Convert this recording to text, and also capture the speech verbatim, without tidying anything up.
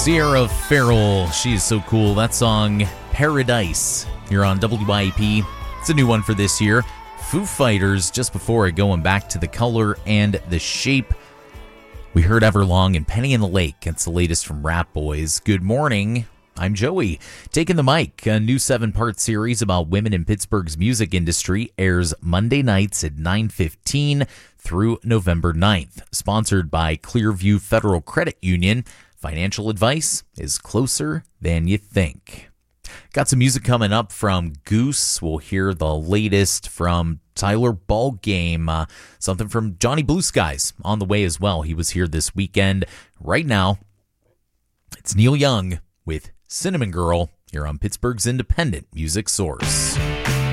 Sierra Farrell, she is so cool. That song, Paradise, here on W I P. It's a new one for this year. Foo Fighters, just before it, going back to The Color and The Shape. We heard Everlong and Penny in the Lake. It's the latest from Rat Boys. Good morning. I'm Joey. Taking the mic. A new seven-part series about women in Pittsburgh's music industry airs Monday nights at nine fifteen through November ninth. Sponsored by Clearview Federal Credit Union. Financial advice is closer than you think. Got some music coming up from Goose. We'll hear the latest from Tyler Ballgame. Uh, something from Johnny Blue Skies on the way as well. He was here this weekend. Right now, it's Neil Young with Cinnamon Girl here on Pittsburgh's independent music source.